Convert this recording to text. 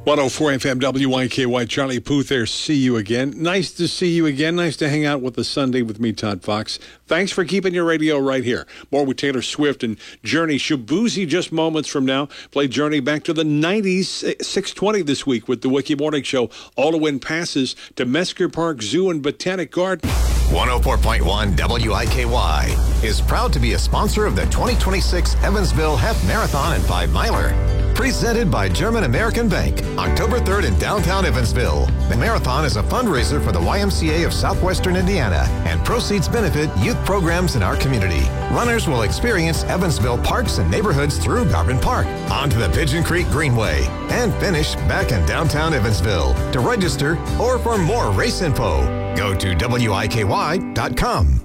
104 FM WYKY, Charlie Puth there. See you again. Nice to see you again. Nice to hang out with the Sunday with me, Todd Fox. Thanks for keeping your radio right here. More with Taylor Swift and Journey. Shabuzi just moments from now. Play Journey back to the 90s, 620 this week with the Wiki Morning Show. All to win passes to Mesker Park Zoo and Botanic Garden. 104.1 WIKY is proud to be a sponsor of the 2026 Evansville Half Marathon and 5 Miler. Presented by German American Bank, October 3rd in downtown Evansville. The marathon is a fundraiser for the YMCA of Southwestern Indiana, and proceeds benefit youth programs in our community. Runners will experience Evansville parks and neighborhoods through Garvin Park, onto the Pigeon Creek Greenway, and finish back in downtown Evansville. To register or for more race info, go to WIKY.com.